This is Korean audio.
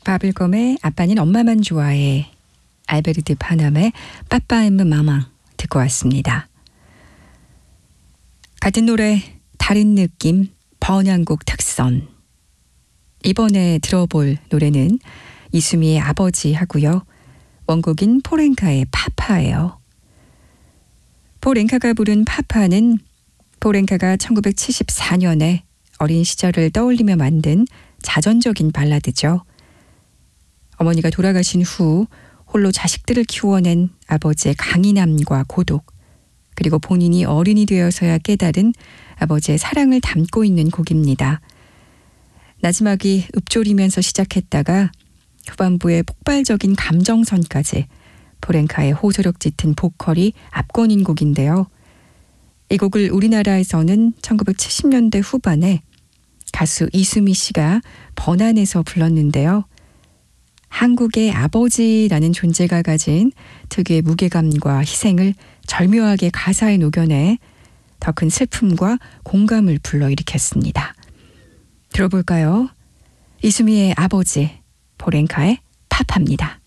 바블검의 아빠는 엄마만 좋아해, 알베르트 파남의 빠빠 엠브 마마 듣고 왔습니다. 같은 노래 다른 느낌 번안곡 특선. 이번에 들어볼 노래는 이수미의 아버지 하고요. 원곡인 포렌카의 파파예요. 포렌카가 부른 파파는 포렌카가 1974년에 어린 시절을 떠올리며 만든 자전적인 발라드죠. 어머니가 돌아가신 후 홀로 자식들을 키워낸 아버지의 강인함과 고독, 그리고 본인이 어른이 되어서야 깨달은 아버지의 사랑을 담고 있는 곡입니다. 마지막이 읊조리면서 시작했다가 후반부의 폭발적인 감정선까지 포렌카의 호소력 짙은 보컬이 압권인 곡인데요. 이 곡을 우리나라에서는 1970년대 후반에 가수 이수미 씨가 번안해서 불렀는데요. 한국의 아버지라는 존재가 가진 특유의 무게감과 희생을 절묘하게 가사에 녹여내 더 큰 슬픔과 공감을 불러일으켰습니다. 들어볼까요? 이수미의 아버지, 포렌카의 파파입니다.